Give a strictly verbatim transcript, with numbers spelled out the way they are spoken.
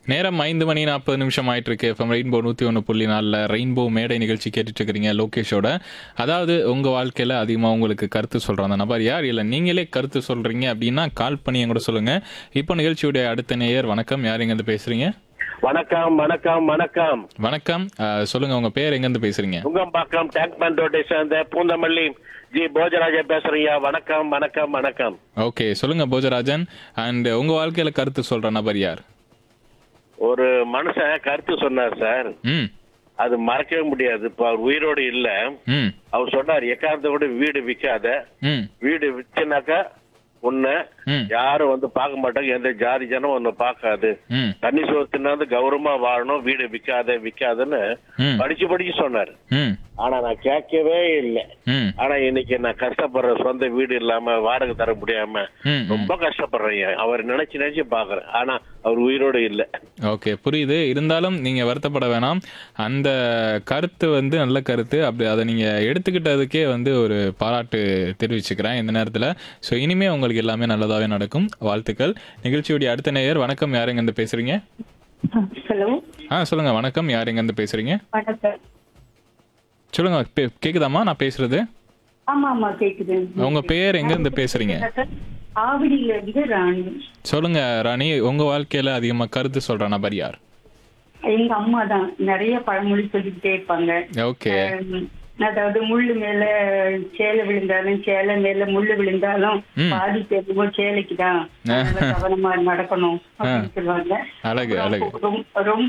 நேரம் ஐந்து மணி நாற்பது நிமிஷம் ஆயிட்டு இருக்கு. எஃப்எம் ரெயின்போ நூற்றி ஒன்று புள்ளி நாலில் ரெயின்போ மேடை நிகழ்ச்சி கேட்டுட்டு இருக்கிறீங்க லோகேஷோட. அதாவது உங்கள் வாழ்க்கையில் அதிகமாக உங்களுக்கு கருத்து சொல்கிற அந்த நபர் யார், இல்லை நீங்களே கருத்து சொல்கிறீங்க அப்படின்னா கால் பண்ணி என் கூட சொல்லுங்கள். இப்போ நிகழ்ச்சியுடைய அடுத்த நேயர். வணக்கம், யார் எங்கேருந்து பேசுகிறீங்க? வணக்கம் வணக்கம் வணக்கம் வணக்கம். அஹ், சொல்லுங்க உங்கள் பேர், எங்கேருந்து பேசுகிறீங்க? உங்கம்பாக்கம் டேங்க் பண்ட் ரோட்டை சேர்ந்த பூந்தமல்லி ஜி போஜராஜா பேசுறீங்க. வணக்கம் வணக்கம் வணக்கம். ஓகே, சொல்லுங்க போஜராஜன். அண்ட் உங்கள் வாழ்க்கையில் கருத்து சொல்கிற நபர் யார்? ஒரு மனுஷன் கருத்து சொன்னார் சார், ம் அது மறக்கவே முடியாது. இப்ப அவர் உயிரோடு இல்ல. ம் அவர் சொன்னார், எக்காரணத்தை கூட வீடு விற்காத, ம் வீடு விற்றுனாக்கா உன்னை ம் யாரும் வந்து பார்க்க மாட்டாங்க, எந்த ஜாதி ஜனம் உன்னை பார்க்காது, ம் தண்ணி சோத்துனா கௌரவமா வாழணும், வீடு விற்காத விற்காதுன்னு ம் படிச்சு படிச்சு சொன்னார். ம் ஆனா நான் கேட்கவே இல்லை. ம் ஆனா இன்னைக்கு நான் கஷ்டப்படுறேன், சொந்த வீடு இல்லாம வாடகை தர முடியாம ம் ரொம்ப கஷ்டப்படுறேன். அவர் நினைச்சு நினைச்சு பாக்குறேன். ஆனா அவர் உயிரோடு இல்ல. ஓகே, புரியுது. இருந்தாலும் நீங்க வருத்தப்பட வேணாம். அந்த கருத்து வந்து நல்ல கருத்து. அப்படி அதை நீங்க எடுத்துக்கிட்டதுக்கே வந்து ஒரு பாராட்டு தெரிவிச்சுக்கிறேன் இந்த நேரத்துல. ஸோ இனிமே உங்களுக்கு எல்லாமே நல்லதாவே நடக்கும். வாழ்த்துக்கள். நிகழ்ச்சியுடைய அடுத்த நேயர். வணக்கம், யார் எங்க இருந்து பேசுறீங்க? ஹலோ, ஆ சொல்லுங்க. வணக்கம், யார் எங்க இருந்து பேசுறீங்க? வணக்கம். சொல்லுங்க. பே- கேக்குதாம்மா நான் பேசுறது? ஆமா ஆமா கேக்குது. உங்க பேர், எங்க இருந்து பேசுறீங்க? ஆவடியில இருந்து ராணி. சொல்லுங்க ராணி, உங்க வாழ்க்கையில அதிகமா கருத்து சொல்ற நபர் யார்? எங்க அம்மா தான் நிறைய பழமொழி சொல்லிக்கிட்டே இருப்பாங்க. ஓகே. அஹ், அதாவது முள்ளு மேல சேலை விழுந்தாலும் சேலை மேல முள்ளு விழுந்தாலும் ம். பாதி தெரியும் சேலைக்குதான், அதனால கவனமா நடக்கணும் அப்படின்னு சொல்லுவாங்க. அழகு அழகு. ரொம்ப ரொம்ப